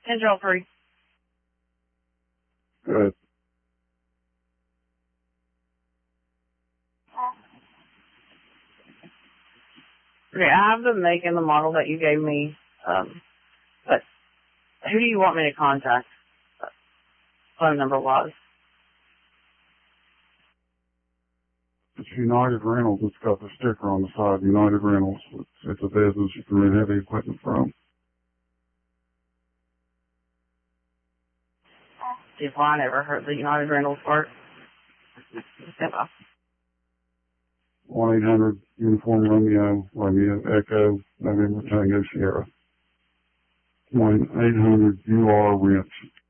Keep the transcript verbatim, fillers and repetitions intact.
Control three. Good. Okay, I have the make and the model that you gave me, um, but who do you want me to contact? Phone number wise. It's United Rentals. It's got the sticker on the side. United Rentals. It's, it's a business you can rent heavy equipment from. See if I never heard the United Rentals part. Never. one eight hundred Uniform Romeo, Romeo Echo, November Tango Sierra. one eight hundred U R Rents.